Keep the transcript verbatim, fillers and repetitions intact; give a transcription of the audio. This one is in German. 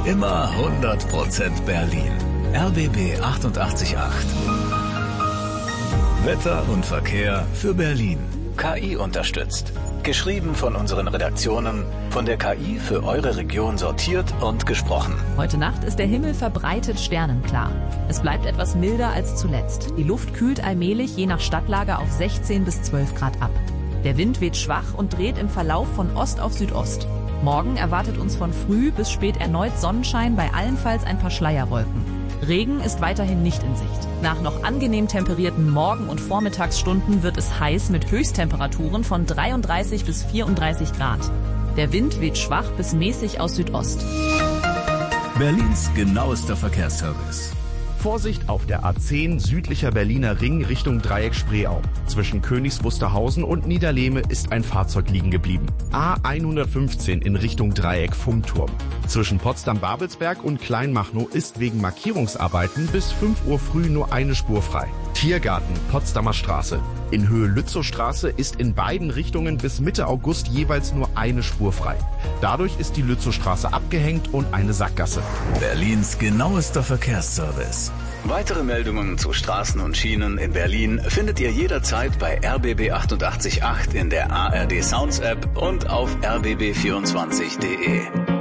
Immer hundert Prozent Berlin. R B B achtundachtzig Komma acht. Wetter und Verkehr für Berlin. K I unterstützt. Geschrieben von unseren Redaktionen, von der K I für eure Region sortiert und gesprochen. Heute Nacht ist der Himmel verbreitet sternenklar. Es bleibt etwas milder als zuletzt. Die Luft kühlt allmählich je nach Stadtlage auf sechzehn bis zwölf Grad ab. Der Wind weht schwach und dreht im Verlauf von Ost auf Südost. Morgen erwartet uns von früh bis spät erneut Sonnenschein, bei allenfalls ein paar Schleierwolken. Regen ist weiterhin nicht in Sicht. Nach noch angenehm temperierten Morgen- und Vormittagsstunden wird es heiß mit Höchsttemperaturen von dreiunddreißig bis vierunddreißig Grad. Der Wind weht schwach bis mäßig aus Südost. Berlins genauester Verkehrsservice. Vorsicht auf der A zehn südlicher Berliner Ring Richtung Dreieck Spreeau. Zwischen Königs Wusterhausen und Niederlehme ist ein Fahrzeug liegen geblieben. A hundertfünfzehn in Richtung Dreieck Funkturm. Zwischen Potsdam-Babelsberg und Kleinmachnow ist wegen Markierungsarbeiten bis fünf Uhr früh nur eine Spur frei. Tiergarten, Potsdamer Straße. In Höhe Lützowstraße ist in beiden Richtungen bis Mitte August jeweils nur eine Spur frei. Dadurch ist die Lützowstraße abgehängt und eine Sackgasse. Berlins genauester Verkehrsservice. Weitere Meldungen zu Straßen und Schienen in Berlin findet ihr jederzeit bei R B B achtundachtzig Komma acht in der A R D Sounds App und auf r b b vierundzwanzig punkt de.